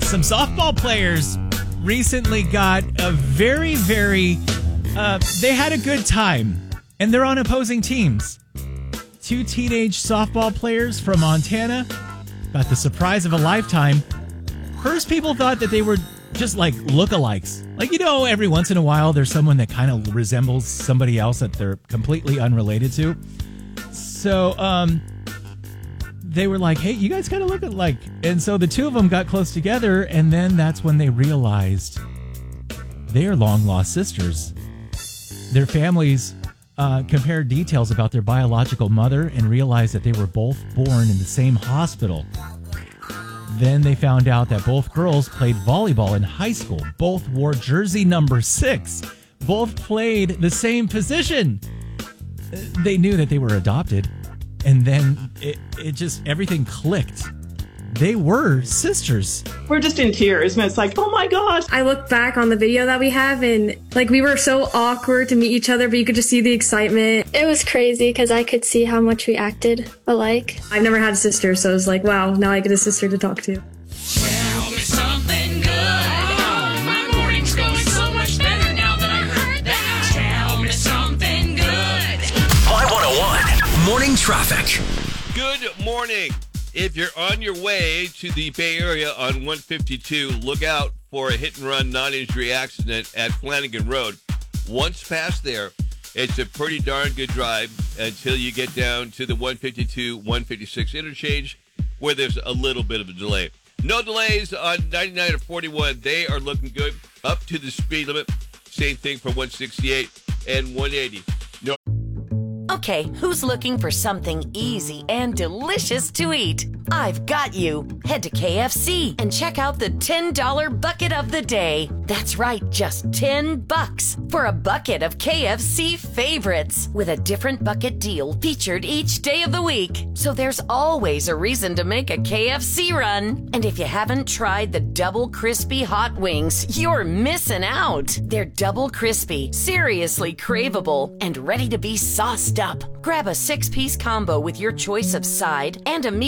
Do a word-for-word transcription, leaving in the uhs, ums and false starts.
some softball players recently got a very, very, uh, they had a good time, and they're on opposing teams. Two teenage softball players from Montana got the surprise of a lifetime. First, people thought that they were just like lookalikes. Like, you know, every once in a while, there's someone that kind of resembles somebody else that they're completely unrelated to. So, um... they were like, hey, you guys kind of look alike. And so the two of them got close together, and then that's when they realized they are long-lost sisters. Their families uh, compared details about their biological mother and realized that they were both born in the same hospital. Then they found out that both girls played volleyball in high school. Both wore jersey number six. Both played the same position. They knew that they were adopted. And then it, it just, everything clicked. They were sisters. We're just in tears, and it's like, oh my gosh. I look back on the video that we have, and like we were so awkward to meet each other, but you could just see the excitement. It was crazy because I could see how much we acted alike. I've never had a sister, so it was like, wow, now I get a sister to talk to. Tell me something good. Oh, my morning's going so much better now that I heard that. Tell me something good. Y one oh one Morning Traffic. Good morning. If you're on your way to the Bay Area on one fifty-two, look out for a hit-and-run non-injury accident at Flanagan Road. Once past there, it's a pretty darn good drive until you get down to the one fifty-two one fifty-six interchange, where there's a little bit of a delay. No delays on ninety-nine or forty-one. They are looking good. Up to the speed limit. Same thing for one sixty-eight and one eighty. No. Okay, who's looking for something easy and delicious to eat? I've got you. Head to K F C and check out the ten dollar bucket of the day. That's right, just ten bucks for a bucket of K F C favorites with a different bucket deal featured each day of the week. So there's always a reason to make a K F C run. And if you haven't tried the double crispy hot wings, you're missing out. They're double crispy, seriously craveable, and ready to be sauced up. Grab a six-piece combo with your choice of side and a meat